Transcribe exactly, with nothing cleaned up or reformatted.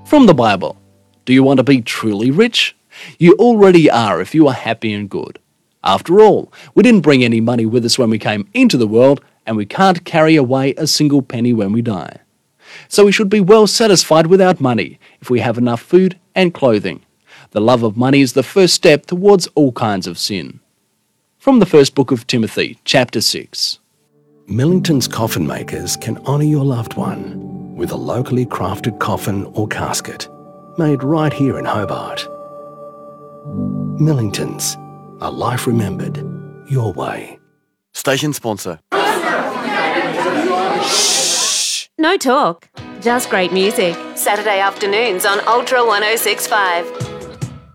From the Bible. Do you want to be truly rich? You already are if you are happy and good. After all, we didn't bring any money with us when we came into the world, and we can't carry away a single penny when we die. So we should be well satisfied with our money if we have enough food and clothing. The love of money is the first step towards all kinds of sin. From the first book of Timothy, chapter six. Millington's Coffin Makers can honour your loved one with a locally crafted coffin or casket made right here in Hobart. Millington's, a life remembered your way. Station sponsor. No talk, just great music. Saturday afternoons on Ultra one oh six point five.